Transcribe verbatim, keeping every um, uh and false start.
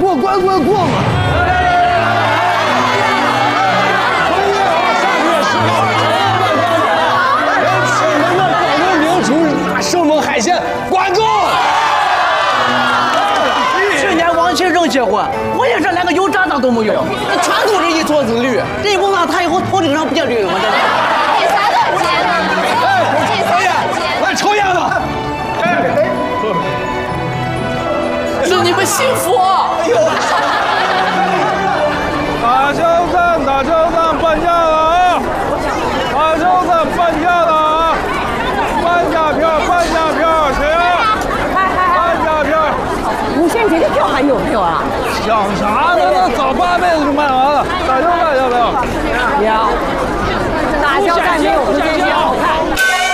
过关关过嘛。春节下个月十号，人请咱们广东名厨大生猛海鲜管够。 去年王庆生结婚，我也是连个油炸档都没有，全都是一撮子绿。这一问完他以后头顶上别绿了吗？这是。 这啥都不接呢？这啥都不接。 来抽烟吧。 祝你们幸福！哎呦！ 大小站，大小站半价了啊！大小站半价了啊！半价票，半价票，谁啊？半价票。 五险节的票还有没有啊？ 想啥